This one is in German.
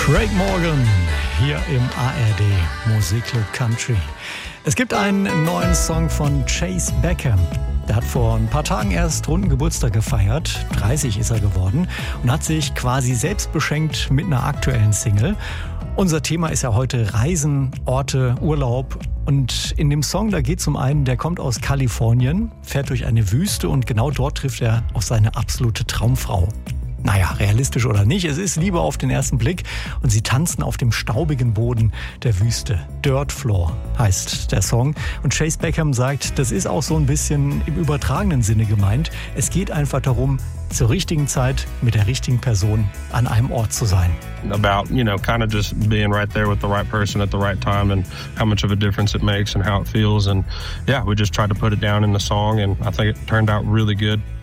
Craig Morgan hier im ARD Musikclub Country. Es gibt einen neuen Song von Chase Beckham. Der hat vor ein paar Tagen erst runden Geburtstag gefeiert. 30 ist er geworden und hat sich quasi selbst beschenkt mit einer aktuellen Single. Unser Thema ist ja heute Reisen, Orte, Urlaub. Und in dem Song, da geht es um einen, der kommt aus Kalifornien, fährt durch eine Wüste und genau dort trifft er auf seine absolute Traumfrau. Naja, realistisch oder nicht, es ist Liebe auf den ersten Blick und sie tanzen auf dem staubigen Boden der Wüste. Dirt Floor heißt der Song und Chase Beckham sagt, das ist auch so ein bisschen im übertragenen Sinne gemeint. Es geht einfach darum, zur richtigen Zeit mit der richtigen Person an einem Ort zu sein. About, kind of just being right there with the right person at the right time and how much of a difference it makes and how it feels. And yeah, we just tried to put it down in the song and I think it turned out really good.